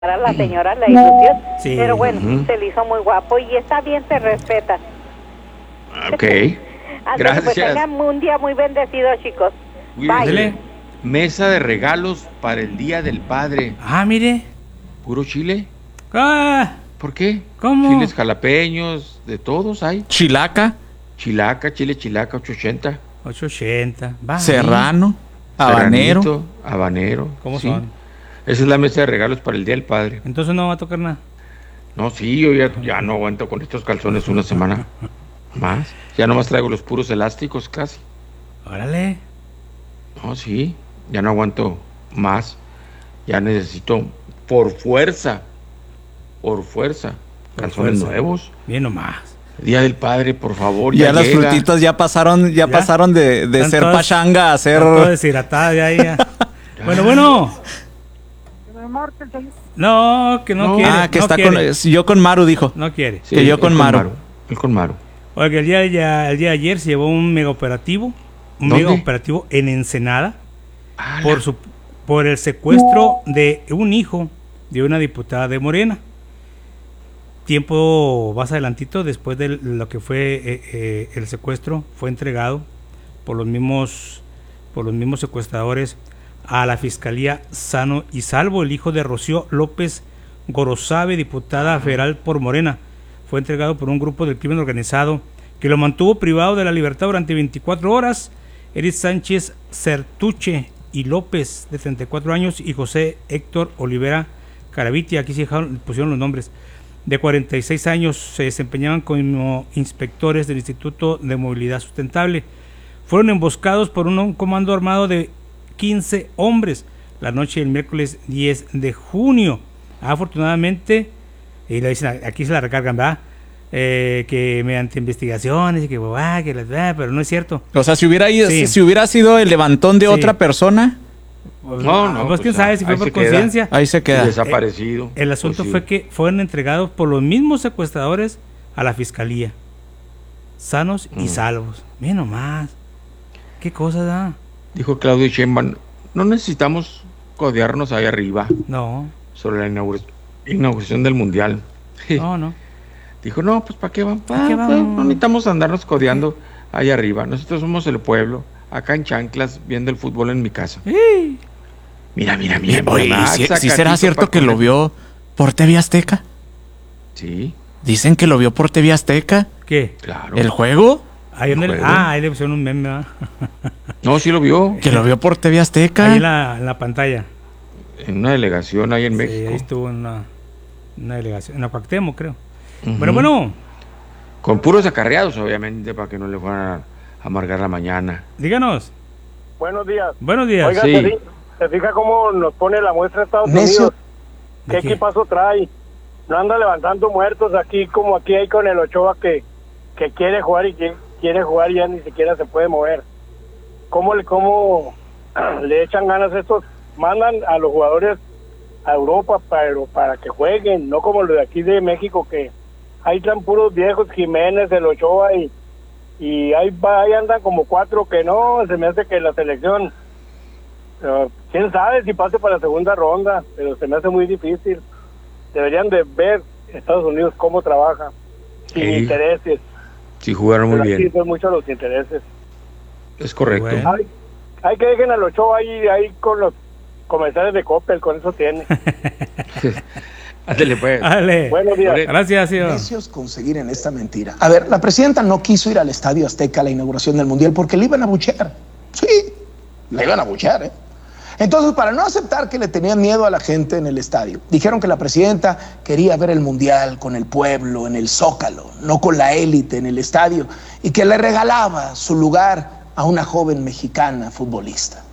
a la señora la ilusión, Sí. pero bueno, se le hizo muy guapo y está bien, se respeta. Ok. Ándale, pues Gracias. tengan un día muy bendecido, chicos. Cuídense. Ándele. Mesa de regalos para el Día del Padre. Ah, mire. ¿Puro chile? Ah, ¿Por qué? ¿Cómo? Chiles jalapeños, de todos hay. Chilaca, Chilaca, chile chilaca, 880. 880. Va, serrano, habanero. Serranito, habanero. ¿Cómo sí. son? Esa es la mesa de regalos para el Día del Padre. Entonces no va a tocar nada. No, sí, yo ya no aguanto con estos calzones una semana más. Ya nomás traigo los puros elásticos casi. Órale. No, sí, ya no aguanto más. Ya necesito, por fuerza, calzones fuerza. nuevos. Bien nomás. Día del Padre, por favor, Ya ya las llega. frutitas ya pasaron de Están ser todas- pachanga a ser. Está todo deshidratado ya, ya. Bueno. No, que no, No. quiere. Ah, que no está quiere. yo con Maru, dijo. No quiere. Sí, que yo él con Maru. Él con Maru. Oiga, el día de ayer se llevó un mega operativo. Un ¿Dónde? mega operativo en Ensenada. Ah, Por el secuestro de un hijo de una diputada de Morena. Tiempo más adelantito, después de lo que fue el secuestro, fue entregado por los mismos secuestradores a la Fiscalía Sano y Salvo. El hijo de Rocío López Gorosabe, diputada federal por Morena, fue entregado por un grupo del crimen organizado que lo mantuvo privado de la libertad durante 24 horas. Eric Sánchez Certuche y López, de 34 años, y José Héctor Olivera Caraviti, aquí se pusieron los nombres, de 46 años, se desempeñaban como inspectores del Instituto de Movilidad Sustentable. Fueron emboscados por un comando armado de 15 hombres la noche del miércoles 10 de junio. Afortunadamente, y le dicen, aquí se la recargan, ¿verdad? Que mediante investigaciones, pero no es cierto. O sea, si hubiera sido el levantón de Sí. otra persona, No, pues quién sabe si fue ahí por se queda. conciencia. ahí se queda. Desaparecido. El asunto Pues sí. fue que fueron entregados por los mismos secuestradores a la fiscalía, sanos y salvos. Miren nomás, qué cosa da. Dijo Claudio Sheinbaum, no necesitamos codearnos ahí arriba No, sobre la inauguración del Mundial. no. Dijo, no, pues ¿para qué vamos? ¿Pa' qué vamos? No necesitamos andarnos codeando ahí arriba. Nosotros somos el pueblo, acá en chanclas, viendo el fútbol en mi casa. ¡Ey! Mira. Oye, Max, ¿sí sacatito será cierto pa' que lo comer. vio por TV Azteca? Sí, Dicen que lo vio por TV Azteca. ¿Qué? claro. ¿El juego? Ahí en el, juego. ahí le pusieron un meme, ¿verdad? No, sí lo vio. Que lo vio por TV Azteca. Ahí en la pantalla. En una delegación ahí en Sí, México. ahí estuvo en una delegación, en la Cuauhtémoc, creo. Ujú. Bueno, Con puros acarreados, obviamente, para que no le fueran a amargar la mañana. díganos. Buenos días. Buenos días. Oiga, Sí. ¿se fija cómo nos pone la muestra Estados Necio. Unidos? ¿De ¿Qué qué? equipazo trae? No anda levantando muertos aquí como aquí hay con el Ochoa que quiere jugar y que quiere jugar y ya ni siquiera se puede mover. ¿Cómo le echan ganas estos? Mandan a los jugadores a Europa para que jueguen, no como los de aquí de México que ahí están puros viejos, Jiménez, el Ochoa y ahí andan como 4 que no, se me hace que la selección, quién sabe si pase para la segunda ronda, pero se me hace muy difícil. Deberían de ver Estados Unidos cómo trabaja, sin Sí. intereses. Sí, jugaron muy Pero aquí bien. son muchos los intereses. Es correcto. Bueno. Hay que dejen al Ochoa ahí con los comerciales de Coppel, con eso tiene. Ándale, pues. Dale. Buenos días. Gracias, señor. Necios conseguir en esta mentira. A ver, la presidenta no quiso ir al Estadio Azteca a la inauguración del Mundial porque le iban a abuchear. Sí, le iban a abuchear, ¿eh? Entonces, para no aceptar que le tenían miedo a la gente en el estadio, dijeron que la presidenta quería ver el Mundial con el pueblo, en el Zócalo, no con la élite en el estadio, y que le regalaba su lugar a una joven mexicana futbolista.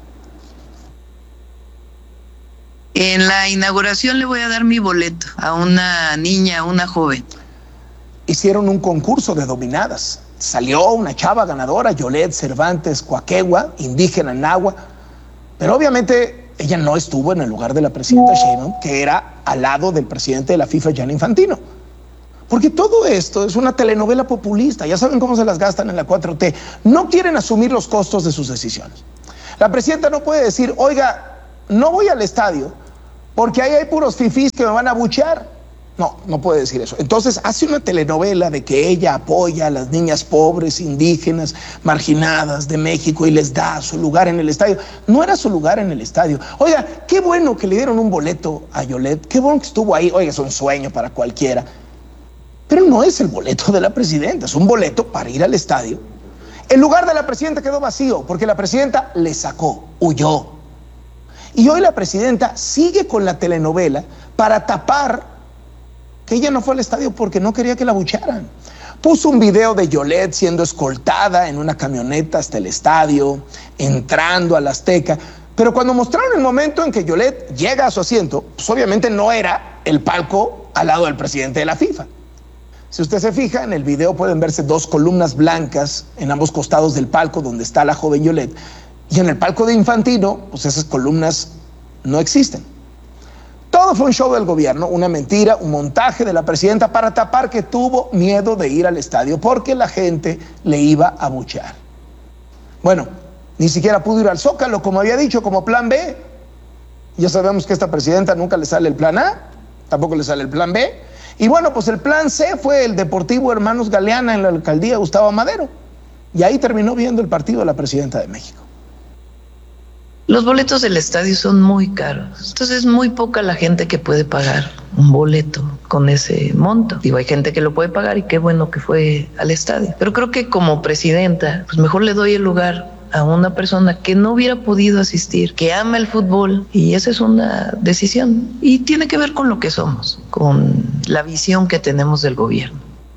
En la inauguración le voy a dar mi boleto a una niña, a una joven. Hicieron un concurso de dominadas. Salió una chava ganadora, Yolette Cervantes Coaquegua, indígena náhua, pero obviamente ella no estuvo en el lugar de la presidenta Sheinbaum, que era al lado del presidente de la FIFA, Gianni Infantino. Porque todo esto es una telenovela populista, ya saben cómo se las gastan en la 4T. No quieren asumir los costos de sus decisiones. La presidenta no puede decir, oiga, no voy al estadio porque ahí hay puros fifís que me van a abuchear. No, no puede decir eso. Entonces hace una telenovela de que ella apoya a las niñas pobres, indígenas, marginadas de México y les da su lugar en el estadio. No era su lugar en el estadio. Oiga, qué bueno que le dieron un boleto a Yolette, qué bueno que estuvo ahí. Oiga, es un sueño para cualquiera. Pero no es el boleto de la presidenta, es un boleto para ir al estadio. El lugar de la presidenta quedó vacío porque la presidenta le sacó, huyó. Y hoy la presidenta sigue con la telenovela para tapar que ella no fue al estadio porque no quería que la abuchearan. Puso un video de Yolette siendo escoltada en una camioneta hasta el estadio, entrando al Azteca. Pero cuando mostraron el momento en que Yolette llega a su asiento, pues obviamente no era el palco al lado del presidente de la FIFA. Si usted se fija, en el video pueden verse 2 columnas blancas en ambos costados del palco donde está la joven Yolette. Y en el palco de Infantino, pues esas columnas no existen. Todo fue un show del gobierno, una mentira, un montaje de la presidenta para tapar que tuvo miedo de ir al estadio porque la gente le iba a abuchear. Bueno, ni siquiera pudo ir al Zócalo, como había dicho, como plan B. Ya sabemos que a esta presidenta nunca le sale el plan A, tampoco le sale el plan B. Y bueno, pues el plan C fue el Deportivo Hermanos Galeana en la alcaldía Gustavo Madero. Y ahí terminó viendo el partido de la presidenta de México. Los boletos del estadio son muy caros, entonces es muy poca la gente que puede pagar un boleto con ese monto. Digo, hay gente que lo puede pagar y qué bueno que fue al estadio. Pero creo que como presidenta, pues mejor le doy el lugar a una persona que no hubiera podido asistir, que ama el fútbol, y esa es una decisión. Y tiene que ver con lo que somos, con la visión que tenemos del gobierno.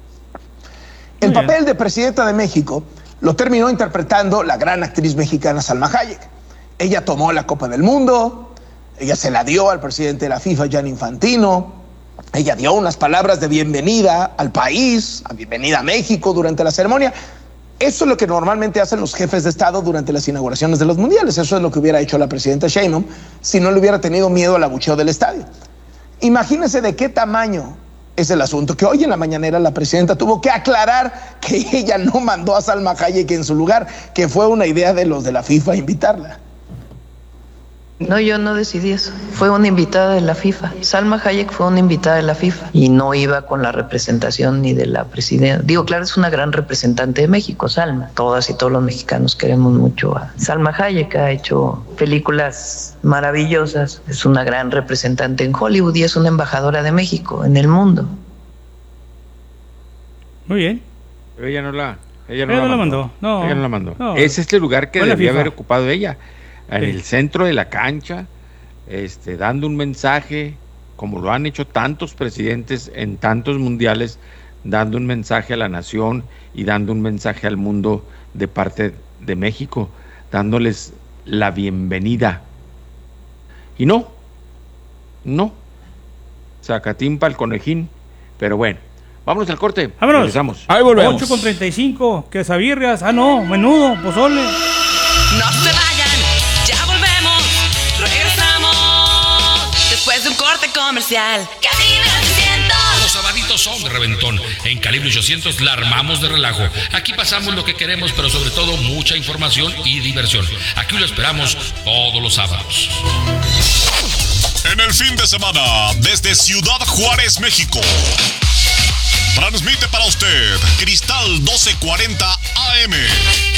El papel de presidenta de México lo terminó interpretando la gran actriz mexicana Salma Hayek. Ella tomó la Copa del Mundo, ella se la dio al presidente de la FIFA, Gianni Infantino, ella dio unas palabras de bienvenida al país, a bienvenida a México durante la ceremonia. Eso es lo que normalmente hacen los jefes de Estado durante las inauguraciones de los mundiales. Eso es lo que hubiera hecho la presidenta Sheinbaum si no le hubiera tenido miedo al abucheo del estadio. Imagínense de qué tamaño es el asunto, que hoy en la mañanera la presidenta tuvo que aclarar que ella no mandó a Salma Hayek en su lugar, que fue una idea de los de la FIFA invitarla. No, yo no decidí eso. Fue una invitada de la FIFA. Salma Hayek fue una invitada de la FIFA y no iba con la representación ni de la presidenta. Digo, claro, es una gran representante de México, Salma. Todas y todos los mexicanos queremos mucho a Salma Hayek. Ha hecho películas maravillosas. Es una gran representante en Hollywood y es una embajadora de México en el mundo. Muy bien. Pero ella no la mandó. No. Ella no la mandó. No. Es este lugar que Fue la debía FIFA. haber ocupado ella. En Sí. el centro de la cancha, dando un mensaje, como lo han hecho tantos presidentes en tantos mundiales, dando un mensaje a la nación y dando un mensaje al mundo de parte de México, dándoles la bienvenida. Y no, sacatín pa'l conejín, pero bueno, vámonos al corte. Vámonos. Regresamos. Ahí volvemos. 8:35, quesabirrias, menudo, pozole. No se vayan, ya volvemos, regresamos después de un corte comercial. Calibre 800. Los sabaditos son de reventón. En Calibre 800 la armamos de relajo. Aquí pasamos lo que queremos, pero sobre todo mucha información y diversión. Aquí lo esperamos todos los sábados. En el fin de semana, desde Ciudad Juárez, México, transmite para usted Cristal 1240 AM.